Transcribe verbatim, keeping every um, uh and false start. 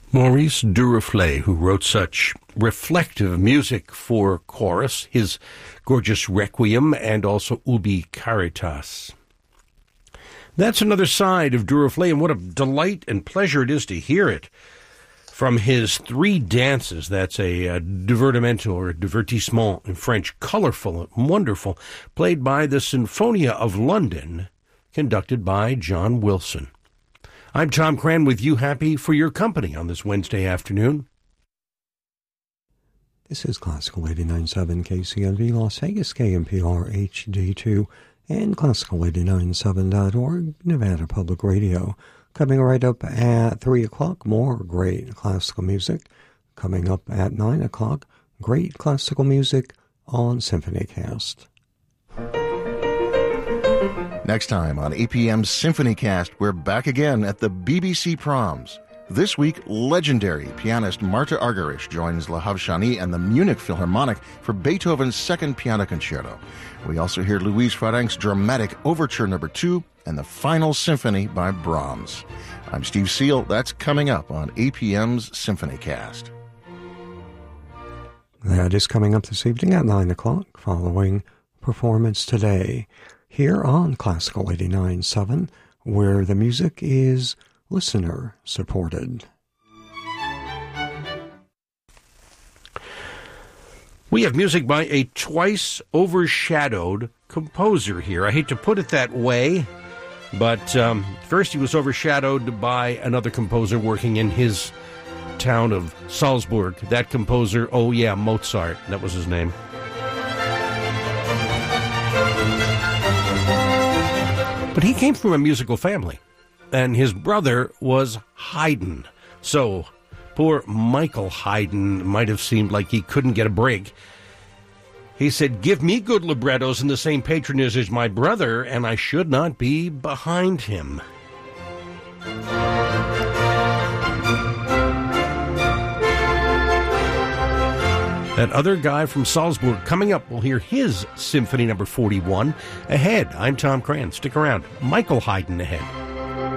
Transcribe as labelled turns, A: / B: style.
A: Maurice Duruflé, who wrote such reflective music for chorus, his gorgeous Requiem and also Ubi Caritas. That's another side of Duruflé, and what a delight and pleasure it is to hear it from his three dances. That's a, a divertimento or divertissement in French, colorful and wonderful, played by the Sinfonia of London, conducted by John Wilson. I'm Tom Cran with you, happy for your company on this Wednesday afternoon.
B: This is Classical eighty-nine point seven K C N V Las Vegas, K M P R H D two, and Classical eighty-nine point seven dot org, Nevada Public Radio. Coming right up at three o'clock, more great classical music. Coming up at nine o'clock, great classical music on SymphonyCast.
C: Next time on A P M's SymphonyCast, we're back again at the B B C Proms. This week, legendary pianist Marta Argerich joins La Havshani and the Munich Philharmonic for Beethoven's Second Piano Concerto. We also hear Louise Farrenc's dramatic Overture Number Two and the Final Symphony by Brahms. I'm Steve Seal. That's coming up on A P M's SymphonyCast.
B: That is coming up this evening at nine o'clock, following Performance Today, here on Classical eighty-nine point seven, where the music is listener-supported.
A: We have music by a twice overshadowed composer here. I hate to put it that way, but um, first he was overshadowed by another composer working in his town of Salzburg. That composer, oh yeah, Mozart, that was his name. But he came from a musical family, and his brother was Haydn. So poor Michael Haydn might have seemed like he couldn't get a break. He said, give me good librettos in the same patronage as my brother, and I should not be behind him. That other guy from Salzburg, coming up, we'll hear his Symphony Number forty-one. Ahead, I'm Tom Cran. Stick around. Michael Haydn ahead.